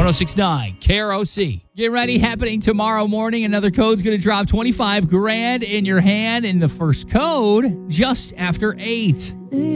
1069 KROC. Get ready, happening tomorrow morning. Another code's going to drop 25 grand in your hand in the first code just after 8.